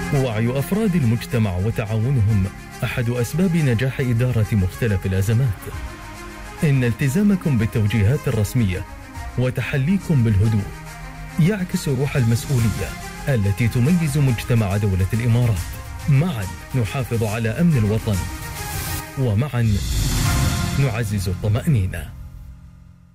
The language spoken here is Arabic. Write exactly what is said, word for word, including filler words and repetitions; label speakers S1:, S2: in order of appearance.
S1: وعي أفراد المجتمع وتعاونهم أحد أسباب نجاح إدارة مختلف الأزمات. إن التزامكم بالتوجيهات الرسمية وتحليكم بالهدوء يعكس روح المسؤولية التي تميز مجتمع دولة الإمارات. معا نحافظ على أمن الوطن، ومعا نعزز الطمأنينة.